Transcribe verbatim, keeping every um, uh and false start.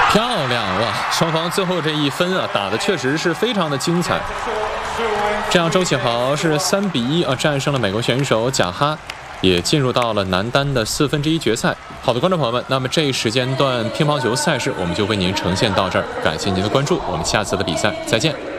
漂亮哇！双方最后这一分啊，打的确实是非常的精彩。这样，周启豪是三比一啊战胜了美国选手贾哈，也进入到了男单的四分之一决赛。好的，观众朋友们，那么这一时间段乒乓球赛事我们就为您呈现到这儿，感谢您的关注，我们下次的比赛再见。